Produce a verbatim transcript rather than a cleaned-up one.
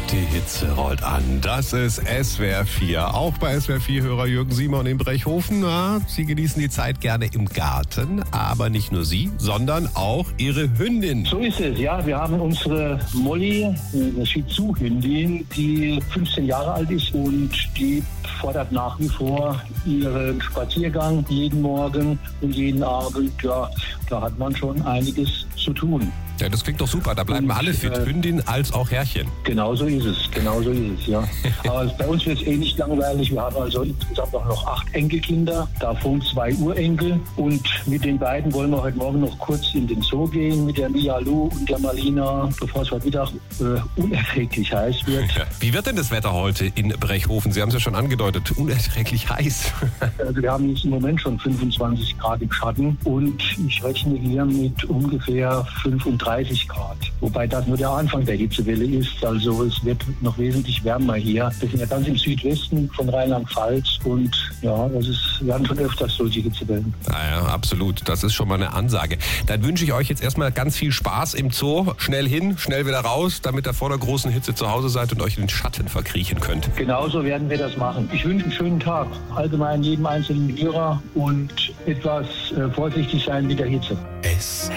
Die Hitze rollt an. Das ist S W R vier. Auch bei S W R vier-Hörer Jürgen Simon in Brechhofen. Na, Sie genießen die Zeit gerne im Garten. Aber nicht nur Sie, sondern auch Ihre Hündin. So ist es, ja. Wir haben unsere Molly, eine Shih Tzu-Hündin, die fünfzehn Jahre alt ist und die fordert nach wie vor ihren Spaziergang jeden Morgen und jeden Abend. Ja, da hat man schon einiges zu tun. Ja, das klingt doch super. Da bleiben und, alle fit, äh, Hündin als auch Herrchen. Genau so ist es, genau so ist es, ja. Aber bei uns wird es eh nicht langweilig. Wir haben also insgesamt auch noch acht Enkelkinder, davon zwei Urenkel. Und mit den beiden wollen wir heute Morgen noch kurz in den Zoo gehen, mit der Mia Lu und der Malina, bevor es heute Mittag äh, unerträglich heiß wird. Ja. Wie wird denn das Wetter heute in Brechhofen? Sie haben es ja schon angedeutet, unerträglich heiß. Also wir haben jetzt im Moment schon fünfundzwanzig Grad im Schatten und ich rechne hier mit ungefähr fünfunddreißig Grad. Wobei das nur der Anfang der Hitzewelle ist. Also es wird noch wesentlich wärmer hier. Wir sind ja ganz im Südwesten von Rheinland-Pfalz und ja, das ist, wir haben schon öfters solche Hitzewellen. Naja, absolut. Das ist schon mal eine Ansage. Dann wünsche ich euch jetzt erstmal ganz viel Spaß im Zoo. Schnell hin, schnell wieder raus, damit ihr vor der großen Hitze zu Hause seid und euch in den Schatten verkriechen könnt. Genauso werden wir das machen. Ich wünsche einen schönen Tag. Allgemein jedem einzelnen Hörer und etwas äh, vorsichtig sein mit der Hitze. S